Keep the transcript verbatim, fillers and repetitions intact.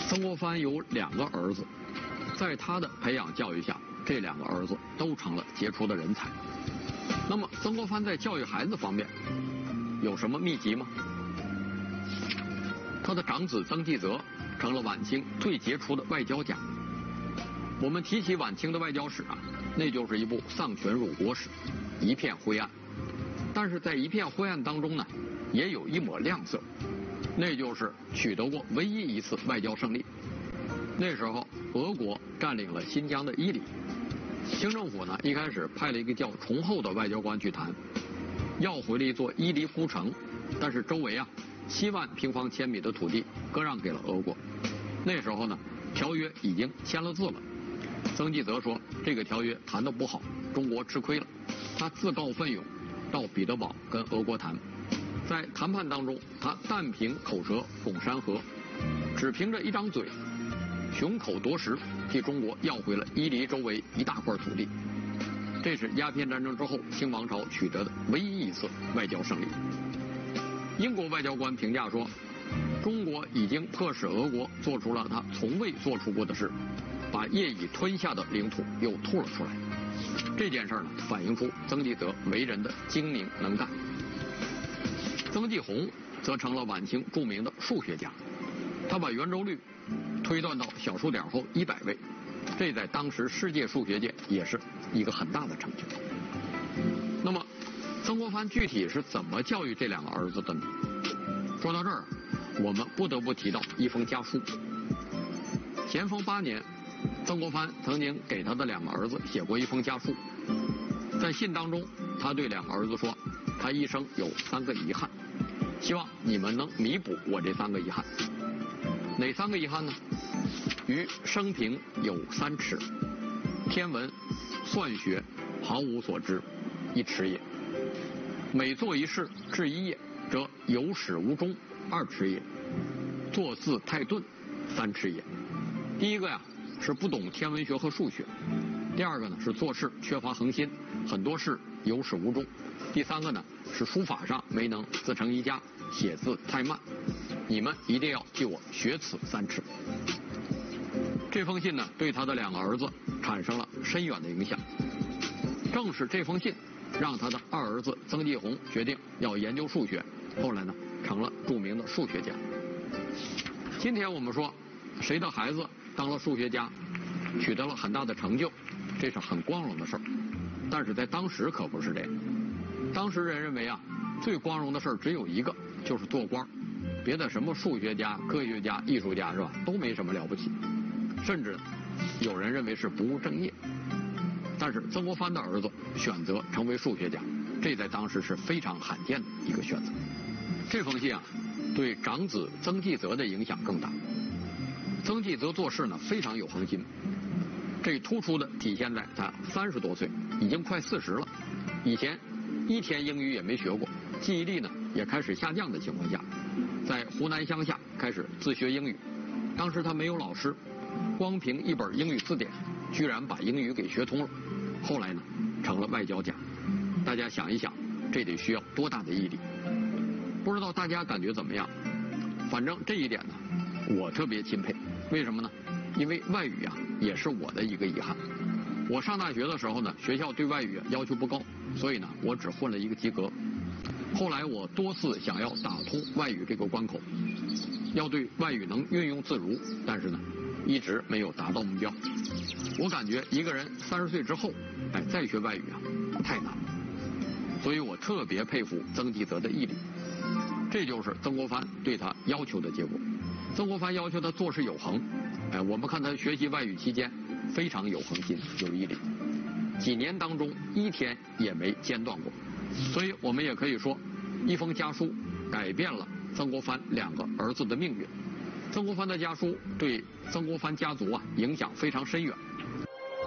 曾国藩有两个儿子，在他的培养教育下，这两个儿子都成了杰出的人才。那么，曾国藩在教育孩子方面有什么秘籍吗？他的长子曾纪泽成了晚清最杰出的外交家。我们提起晚清的外交史啊，那就是一部丧权辱国史，一片灰暗。但是在一片灰暗当中呢，也有一抹亮色，那就是取得过唯一一次外交胜利。那时候，俄国占领了新疆的伊犁，清政府呢一开始派了一个叫崇厚的外交官去谈，要回了一座伊犁孤城，但是周围啊七万平方千米的土地割让给了俄国。那时候呢，条约已经签了字了。曾纪泽说，这个条约谈得不好，中国吃亏了。他自告奋勇到彼得堡跟俄国谈，在谈判当中，他但凭口舌拱山河，只凭着一张嘴，雄口夺食，替中国要回了伊犁周围一大块土地。这是鸦片战争之后清王朝取得的唯一一次外交胜利。英国外交官评价说，中国已经迫使俄国做出了他从未做出过的事，把业已吞下的领土又吐了出来。这件事呢，反映出曾纪泽为人的精明能干。曾纪红则成了晚清著名的数学家，他把圆周率推断到小数点后一百位，这在当时世界数学界也是一个很大的成就。那么，曾国藩具体是怎么教育这两个儿子的呢？说到这儿，我们不得不提到一封家书。咸丰八年，曾国藩曾经给他的两个儿子写过一封家书，在信当中，他对两个儿子说，他一生有三个遗憾，希望你们能弥补我这三个遗憾。哪三个遗憾呢？于生平有三耻，天文、算学毫无所知，一耻也；每做一事至一业，则有始无终，二耻也；做字太钝，三耻也。第一个呀，是不懂天文学和数学；第二个呢，是做事缺乏恒心，很多事有始无终；第三个呢，是书法上没能自成一家，写字太慢。你们一定要替我学此三耻。这封信呢，对他的两个儿子产生了深远的影响。正是这封信，让他的二儿子曾纪红决定要研究数学，后来呢，成了著名的数学家。今天我们说，谁的孩子当了数学家，取得了很大的成就，这是很光荣的事儿。但是在当时可不是这样。当时人认为啊，最光荣的事儿只有一个，就是做官。别的什么数学家、科学家、艺术家是吧，都没什么了不起，甚至有人认为是不务正业。但是曾国藩的儿子选择成为数学家，这在当时是非常罕见的一个选择。这封信啊，对长子曾纪泽的影响更大。曾纪泽做事呢非常有恒心，这突出的体现在他三十多岁，已经快四十了，以前一天英语也没学过，记忆力呢也开始下降的情况下，在湖南乡下开始自学英语。当时他没有老师，光凭一本英语字典，居然把英语给学通了。后来呢，成了外交家。大家想一想，这得需要多大的毅力？不知道大家感觉怎么样？反正这一点呢，我特别钦佩。为什么呢？因为外语啊，也是我的一个遗憾。我上大学的时候呢，学校对外语要求不高，所以呢，我只混了一个及格。后来我多次想要打通外语这个关口，要对外语能运用自如，但是呢，一直没有达到目标。我感觉一个人三十岁之后，哎，再学外语啊，太难了。所以我特别佩服曾纪泽的毅力。这就是曾国藩对他要求的结果。曾国藩要求他做事有恒，哎，我们看他学习外语期间非常有恒心、有毅力，几年当中一天也没间断过。所以我们也可以说，一封家书改变了曾国藩两个儿子的命运。曾国藩的家书对曾国藩家族啊影响非常深远。